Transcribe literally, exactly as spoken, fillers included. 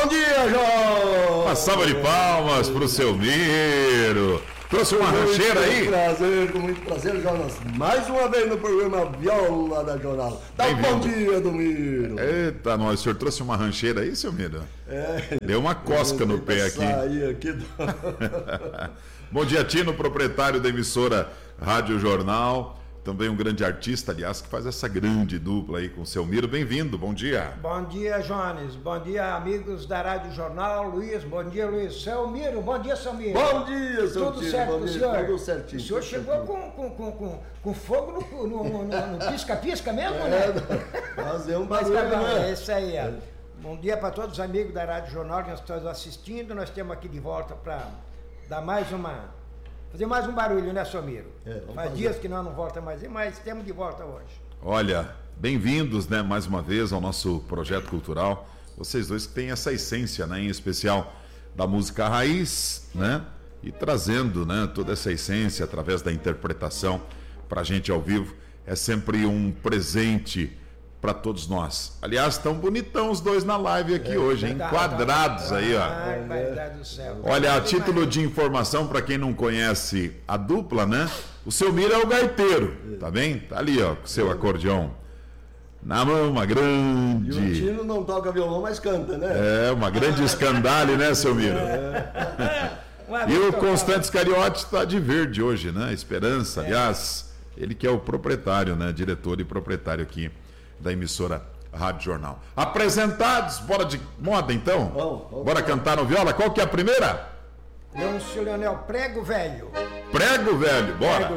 Bom dia, João! Uma salva de palmas pro seu Miro. Trouxe uma rancheira aí? Com muito prazer, com muito prazer, Jonas. Mais uma vez no programa Viola da Jornal. Dá um bom dia, Domiro. Eita, nós, o senhor trouxe uma rancheira aí, seu Miro? É. Deu uma cosca no pé aqui. Sair aqui do... Bom dia, Tino, proprietário da emissora Rádio Jornal. Também um grande artista, aliás, que faz essa grande dupla aí com o seu Miro. Bem-vindo, bom dia. Bom dia, Jones. Bom dia, amigos da Rádio Jornal. Luiz, bom dia, Luiz. Seu Miro, bom dia, seu Miro. Bom dia, seu Tudo Tino. certo Bom com o dia, senhor? Tudo certinho. O senhor tudo chegou certinho. com, com, com, com, com fogo no, no, no, no, no pisca-pisca mesmo, É, né? fazer um Mas barulho, tá bom, né? é isso aí. Ó. Bom dia para todos os amigos da Rádio Jornal que nós estamos assistindo. Nós estamos aqui de volta para dar mais uma... Fazer mais um barulho, né, seu Miro? É, Faz fazer. dias que nós não voltamos mais, mas temos de volta hoje. Olha, bem-vindos, né, mais uma vez ao nosso projeto cultural. Vocês dois que têm essa essência, né, em especial da música raiz, né, e trazendo, né, toda essa essência através da interpretação para a gente ao vivo. É sempre um presente para todos nós. Aliás, tão bonitão os dois na live aqui É, hoje, hein? Tá, Enquadrados tá. aí, ó. Ai, verdade do céu. Olha, a título de informação, para quem não conhece a dupla, né? O seu Miro é o gaiteiro, tá bem? Tá ali, ó, com o seu acordeão na mão, uma E o grande... Tino não toca violão, mas canta, né? É, uma grande escandale, né, seu Miro? Uma E vez o tocava. Constante Scariotti está de verde hoje, né? Esperança, aliás, ele que é o proprietário, né? Diretor e proprietário aqui da emissora Rádio Jornal. Apresentados, bora de moda então? Vamos, vamos Bora lá. cantar no viola? Qual que é a primeira? Leôncio Leonel, prego velho. Prego, velho, bora!